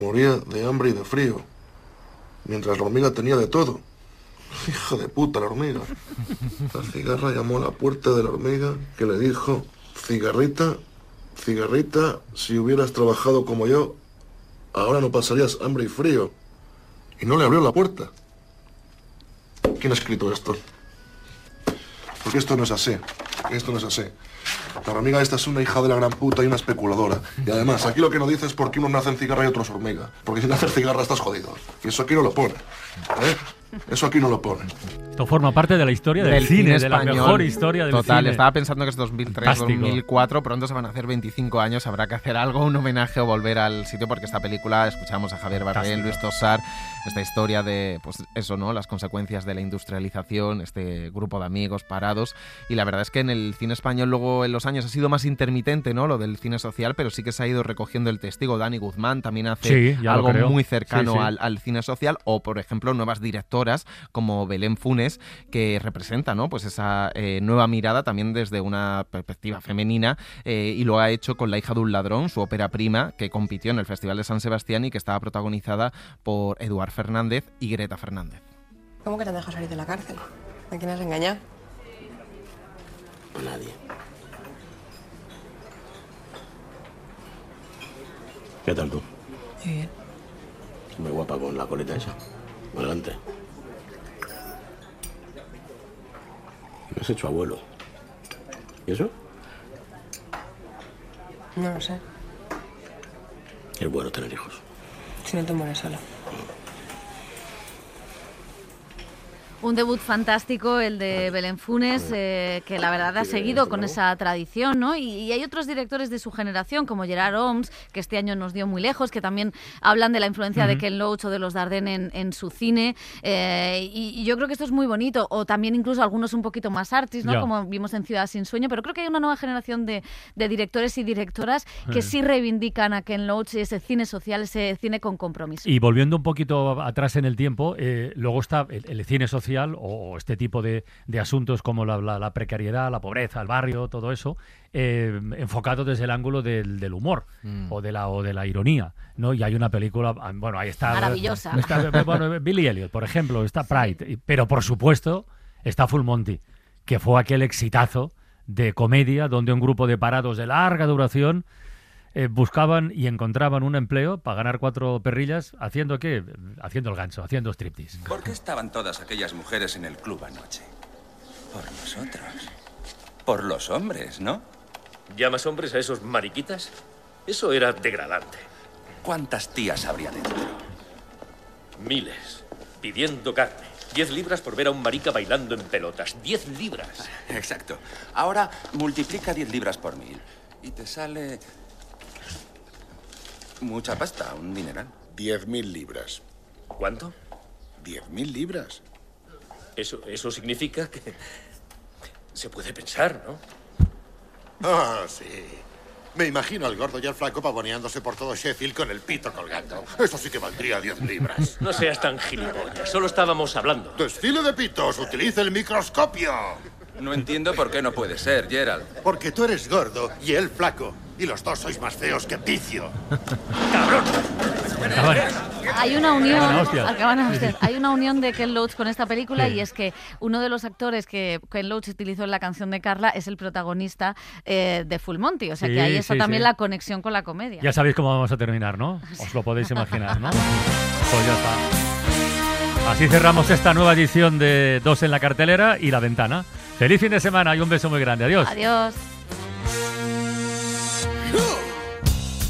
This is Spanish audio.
Moría de hambre y de frío, mientras la hormiga tenía de todo. Hija de puta la hormiga. La cigarra llamó a la puerta de la hormiga, que le dijo: cigarrita, cigarrita, si hubieras trabajado como yo, ahora no pasarías hambre y frío. Y no le abrió la puerta. ¿Quién ha escrito esto? Porque esto no es así. Esto no es así. La hormiga esta es una hija de la gran puta y una especuladora. Y además, aquí lo que no dice es por qué unos nacen cigarra y otros hormiga. Porque si naces cigarra estás jodido. Y eso aquí no lo pone. ¿Eh? Eso aquí no lo pone. Esto forma parte de la historia del cine, de la mejor historia del Total, cine. estaba pensando que es 2003, Fantástico. 2004, pronto se van a hacer 25 años, habrá que hacer algo, un homenaje o volver al sitio, porque esta película, escuchamos a Javier Bardem, Luis Tosar, esta historia de, pues eso, ¿no? Las consecuencias de la industrialización, este grupo de amigos parados, y la verdad es que en el cine español luego en los años ha sido más intermitente, ¿no? Lo del cine social, pero sí que se ha ido recogiendo el testigo. Dani Guzmán también hace algo muy cercano al cine social, o por ejemplo nuevas directoras como Belén Funes, que representa, ¿no? Pues esa nueva mirada también desde una perspectiva femenina, y lo ha hecho con La hija de un ladrón, su ópera prima, que compitió en el Festival de San Sebastián y que estaba protagonizada por Eduard Fernández y Greta Fernández. ¿Cómo que te han dejado salir de la cárcel? ¿A quién has engañado? A nadie. ¿Qué tal tú? Muy bien. Muy guapa con la coleta esa. Adelante. Me has hecho abuelo. ¿Y eso? No lo sé. Es bueno tener hijos. Si no te mueres sola. Un debut fantástico, el de Belén Funes, que la verdad ha seguido con esa tradición, ¿no? Y hay otros directores de su generación, como Gerard Homs, que este año nos dio muy lejos, que también hablan de la influencia de Ken Loach o de los Dardenne en su cine. Y yo creo que esto es muy bonito. O también incluso algunos un poquito más artis, ¿no? Como vimos en Ciudad sin sueño. Pero creo que hay una nueva generación de directores y directoras que sí reivindican a Ken Loach, ese cine social, ese cine con compromiso. Y volviendo un poquito atrás en el tiempo, luego está el cine social o este tipo de asuntos como la precariedad, la pobreza, el barrio, todo eso, enfocado desde el ángulo del humor o de la ironía, ¿no? Y hay una película, bueno, ahí está... Maravillosa. Bueno, Billy Elliot, por ejemplo, está Pride, pero por supuesto está Full Monty, que fue aquel exitazo de comedia donde un grupo de parados de larga duración buscaban y encontraban un empleo para ganar 4 perrillas, ¿haciendo qué? Haciendo el ganso, haciendo striptease. ¿Por qué estaban todas aquellas mujeres en el club anoche? Por nosotros. Por los hombres, ¿no? ¿Llamas hombres a esos mariquitas? Eso era degradante. ¿Cuántas tías habría dentro? Miles. Pidiendo carne. 10 libras por ver a un marica bailando en pelotas. 10 libras. Exacto. Ahora multiplica 10 libras por 1000 y te sale... mucha pasta, un dineral. 10.000 libras. ¿Cuánto? 10.000 libras. Eso significa que... se puede pensar, ¿no? Ah, sí. Me imagino al gordo y al flaco pavoneándose por todo Sheffield con el pito colgando. Eso sí que valdría 10 libras. No seas tan gilipollas. Solo estábamos hablando. ¡Desfile de pitos! ¡Utilice el microscopio! No entiendo por qué no puede ser, Gerald. Porque tú eres gordo y él flaco. Y los dos sois más feos que Picio. ¡Cabrón! Hay una unión, Acaban a hostias. hay una unión de Ken Loach con esta película, y es que uno de los actores que Ken Loach utilizó en la canción de Carla es el protagonista de Full Monty, o sea que ahí está también la conexión con la comedia. Ya sabéis cómo vamos a terminar, ¿no? Os lo podéis imaginar, ¿no? Pues ya está. Así cerramos esta nueva edición de Dos en la cartelera y La Ventana. Feliz fin de semana y un beso muy grande. Adiós. Adiós.